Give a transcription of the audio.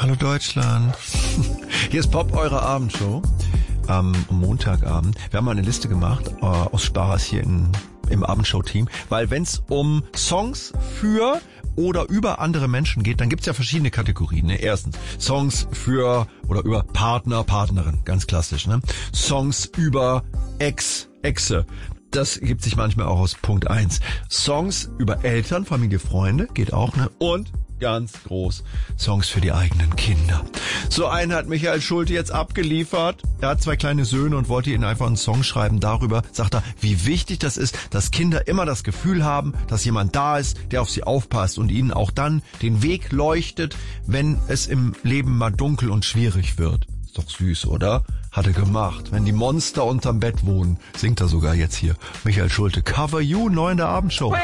Hallo Deutschland. Hier ist Pop, eure Abendshow am Montagabend. Wir haben mal eine Liste gemacht aus Spaß hier im Abendshow-Team, weil wenn es um Songs für oder über andere Menschen geht, dann gibt's ja verschiedene Kategorien. Ne? Erstens Songs für oder über Partner, Partnerin, ganz klassisch. Ne? Songs über Exe. Das gibt sich manchmal auch aus Punkt 1. Songs über Eltern, Familie, Freunde, geht auch. Ne? Und ganz groß, Songs für die eigenen Kinder. So einen hat Michael Schulte jetzt abgeliefert. Er hat 2 kleine Söhne und wollte ihnen einfach einen Song schreiben darüber, sagt er, wie wichtig das ist, dass Kinder immer das Gefühl haben, dass jemand da ist, der auf sie aufpasst und ihnen auch dann den Weg leuchtet, wenn es im Leben mal dunkel und schwierig wird. Ist doch süß, oder? Hat er gemacht. Wenn die Monster unterm Bett wohnen, singt er sogar jetzt hier. Michael Schulte, Cover You, neu in der Abendshow.